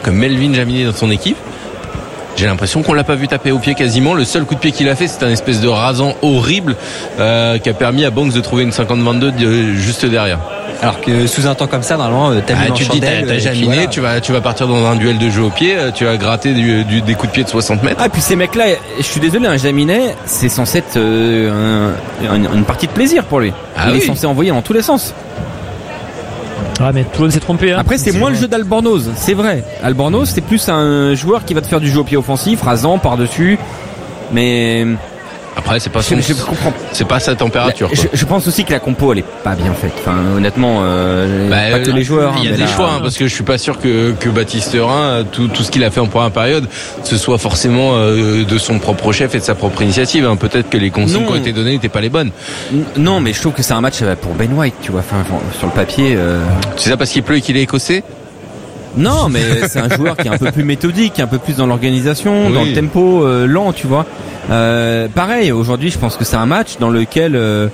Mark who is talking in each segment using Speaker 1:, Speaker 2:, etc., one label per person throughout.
Speaker 1: que Melvin Jaminet dans son équipe. J'ai l'impression qu'on l'a pas vu taper au pied quasiment. Le seul coup de pied qu'il a fait, c'est un espèce de rasant horrible qui a permis à Banks de trouver une 50-22 juste derrière.
Speaker 2: Alors que sous un temps comme ça, normalement, t'as mis
Speaker 1: tu te dis, t'as Jaminet, voilà. tu vas partir dans un duel de jeu au pied, tu vas gratter des coups de pied de 60 mètres.
Speaker 3: Ah, puis ces mecs-là, je suis désolé, un Jaminet, c'est censé être une partie de plaisir pour lui. Il est censé envoyer dans tous les sens.
Speaker 4: Ah, mais Toulon s'est trompé.
Speaker 3: Après, c'est moins le jeu d'Albornoz, c'est vrai. Albornoz, c'est plus un joueur qui va te faire du jeu au pied offensif, rasant par-dessus. Mais
Speaker 1: après, c'est pas c'est pas sa température.
Speaker 3: Je pense aussi que la compo, elle est pas bien faite. Enfin, honnêtement, pas tous les joueurs.
Speaker 1: Il y a des choix, parce que je suis pas sûr que Baptiste Rhin, tout ce qu'il a fait en première période, ce soit forcément de son propre chef et de sa propre initiative. Peut-être que les consignes qui ont été données n'étaient pas les bonnes.
Speaker 3: Non, mais je trouve que c'est un match pour Ben White, tu vois. Enfin, sur le papier.
Speaker 1: C'est ça parce qu'il pleut et qu'il est écossais?
Speaker 3: Non, mais c'est un joueur qui est un peu plus méthodique, un peu plus dans l'organisation, dans le tempo lent, tu vois. Pareil, aujourd'hui, je pense que c'est un match dans lequel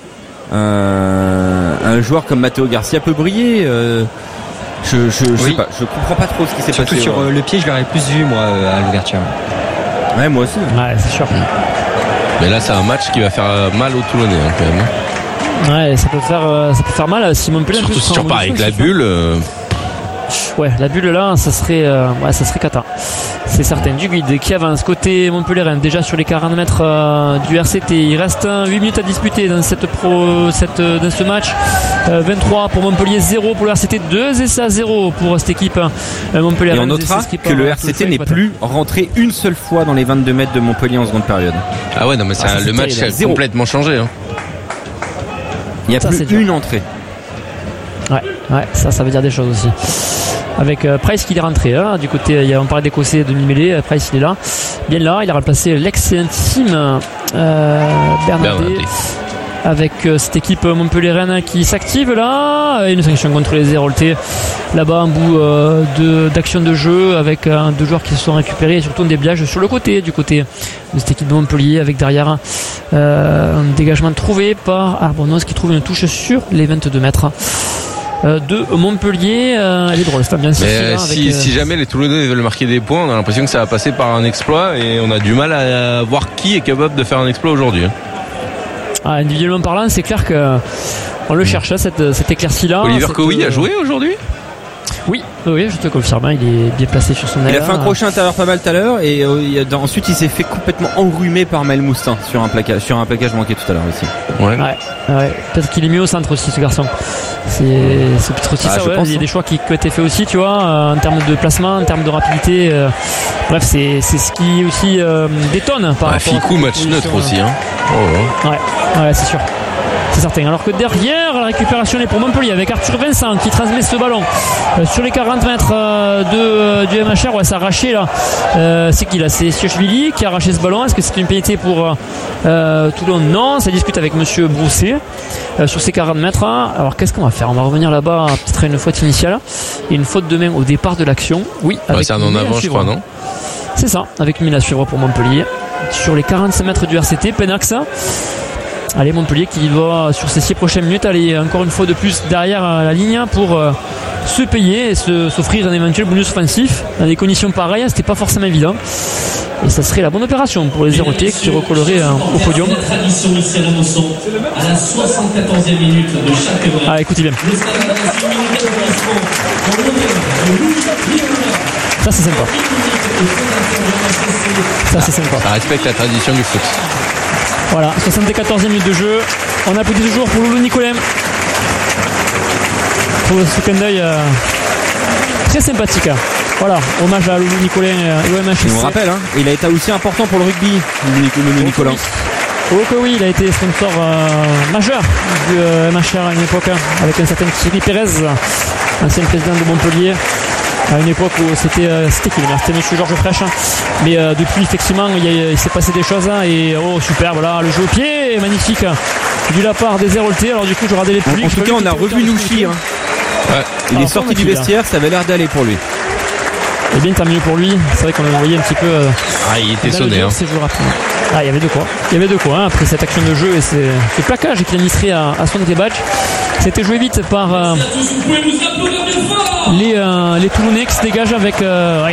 Speaker 3: un joueur comme Matteo Garcia peut briller. Je sais pas, je comprends pas trop ce qui s'est passé.
Speaker 2: Surtout sur le pied, je l'aurais plus vu moi à l'ouverture.
Speaker 3: Ouais, moi aussi.
Speaker 4: Ouais, c'est sûr.
Speaker 1: Mais là, c'est un match qui va faire mal aux Toulonnais quand même.
Speaker 4: Ouais, ça peut faire mal. Si Montpellier,
Speaker 1: surtout si tu repars avec la bulle.
Speaker 4: Ouais, la bulle là, ça serait cata. C'est certain. Du guide qui avance côté Montpellier, déjà sur les 40 mètres du RCT. Il reste 8 minutes à disputer dans dans ce match. 23 pour Montpellier, 0 pour le RCT, 2 essais à 0 pour cette équipe Montpellier.
Speaker 3: Et on notera que le RCT n'est plus rentré une seule fois dans les 22 mètres de Montpellier en seconde période.
Speaker 1: Ah ouais, non mais le match a complètement changé.
Speaker 3: Il n'y a plus une entrée.
Speaker 4: Ouais, ça veut dire des choses aussi. Avec Price qui est rentré du côté, on parlait d'Écossais demi-mêlée. Price il est là, bien là, il a remplacé l'excellentissime Bernardet. Avec cette équipe Montpellier-Rennes qui s'active là, une sanction contre les Héroltais là-bas, un bout d'action de jeu avec deux joueurs qui se sont récupérés et surtout un déblage sur le côté, du côté de cette équipe de Montpellier, avec derrière un dégagement trouvé par Albornoz qui trouve une touche sur les 22 mètres de Montpellier. Elle est drôle, c'est bien sûr.
Speaker 1: Si jamais les Toulonnais veulent marquer des points, on a l'impression que ça va passer par un exploit et on a du mal à voir qui est capable de faire un exploit aujourd'hui.
Speaker 4: Individuellement parlant, c'est clair que on le cherche, cette éclaircie-là.
Speaker 1: Oliver Cowie a joué aujourd'hui ?
Speaker 4: Oui, je te confirme, il est bien placé sur son aile.
Speaker 3: Il a fait un crochet intérieur pas mal tout à l'heure et ensuite il s'est fait complètement enrhumer par Maël Moustin sur un plaquage manqué tout à l'heure aussi.
Speaker 4: Ouais. Peut-être qu'il est mieux au centre aussi, ce garçon. C'est peut-être aussi ça. Il y a des choix qui ont été faits aussi, tu vois, en termes de placement, en termes de rapidité. Bref, c'est ce qui aussi détonne par rapport.
Speaker 1: Ficou match neutre aussi.
Speaker 4: Ouais, c'est sûr. C'est certain. Alors que derrière, la récupération est pour Montpellier avec Arthur Vincent qui transmet ce ballon sur les 40 mètres du MHR. Ouais, ça a arraché là. C'est qui là ? C'est Siochvili qui a arraché ce ballon. Est-ce que c'est une pénalité pour Toulon ? Non, ça discute avec Monsieur Brousset sur ces 40 mètres. Alors qu'est-ce qu'on va faire ? On va revenir là-bas peut-être à une faute initiale et une faute de main au départ de l'action. Oui,
Speaker 1: c'est un en avant, je crois, non ?
Speaker 4: C'est ça, avec une mine à suivre pour Montpellier sur les 45 mètres du RCT. Penax. Allez, Montpellier qui va sur ces 6 prochaines minutes aller encore une fois de plus derrière la ligne pour se payer et s'offrir un éventuel bonus offensif. Dans des conditions pareilles, c'était pas forcément évident. Et ça serait la bonne opération pour les Héroltais qui recolleraient au podium.
Speaker 5: À la 74e minute de chaque match.
Speaker 4: Écoutez bien. Ça c'est sympa.
Speaker 1: Ça respecte la tradition du foot.
Speaker 4: Voilà, 74e minute de jeu. On applaudit toujours pour Loulou Nicolin. Pour ce clin d'œil très sympathique. Voilà, hommage à Loulou Nicolin et au MHSC.
Speaker 3: On rappelle, il a été aussi important pour le rugby, Loulou Nicolin.
Speaker 4: Oh que oui, il a été sponsor majeur du MHR à une époque, avec un certain Thierry Pérez, ancien président de Montpellier. À une époque où c'était monsieur Georges Frêche, mais depuis effectivement il s'est passé des choses et super, voilà, le jeu au pied est magnifique de la part des Héroltais. Alors du coup je regardais les publics.
Speaker 3: En tout cas on a revu Nouchi. Il est sorti du vestiaire, ça avait l'air d'aller pour lui.
Speaker 4: Et bien tant mieux pour lui. C'est vrai qu'on le voyait un petit peu.
Speaker 1: Il était sonné.
Speaker 4: Il y avait de quoi. Après cette action de jeu et ce plaquage qu'il a ministré à son Batch. C'était joué vite par les Toulonnais qui se dégagent avec